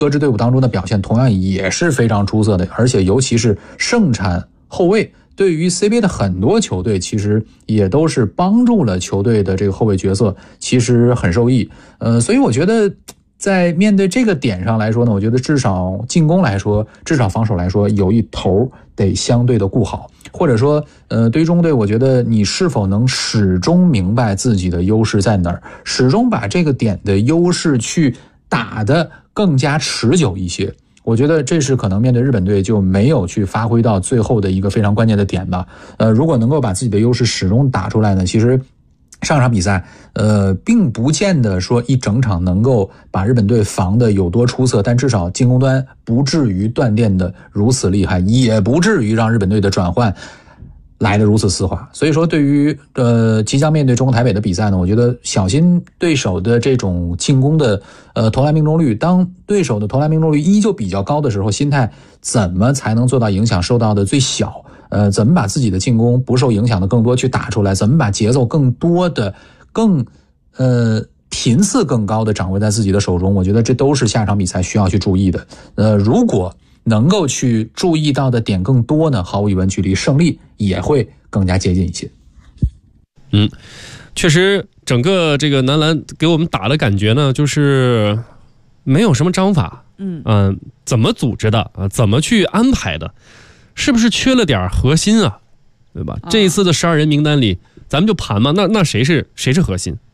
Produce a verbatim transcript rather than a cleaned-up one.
各支队伍当中的表现同样也是非常出色的，而且尤其是盛产后卫，对于 C B A 的很多球队其实也都是帮助了球队的这个后卫角色，其实很受益。呃，所以我觉得在面对这个点上来说呢，我觉得至少进攻来说，至少防守来说，有一头得相对的顾好，或者说，呃，对于中国队，我觉得你是否能始终明白自己的优势在哪儿，始终把这个点的优势去打得更加持久一些。我觉得这是可能面对日本队就没有去发挥到最后的一个非常关键的点吧。呃，如果能够把自己的优势始终打出来呢，其实上场比赛，呃，并不见得说一整场能够把日本队防的有多出色，但至少进攻端不至于断电的如此厉害，也不至于让日本队的转换来的如此丝滑。所以说对于呃即将面对中国台北的比赛呢，我觉得小心对手的这种进攻的呃投篮命中率，当对手的投篮命中率依旧比较高的时候，心态怎么才能做到影响受到的最小？呃，怎么把自己的进攻不受影响的更多去打出来？怎么把节奏更多的、更呃频次更高的掌握在自己的手中？我觉得这都是下场比赛需要去注意的。呃，如果能够去注意到的点更多呢，毫无疑问，距离胜利也会更加接近一些。 嗯，确实，整个这个男篮给我们打的感觉呢，就是没有什么章法。嗯嗯、呃，怎么组织的啊？怎么去安排的？是不是缺了点核心啊？对吧？这一次的十二人名单里，咱们就盘嘛，那那谁是谁是核心？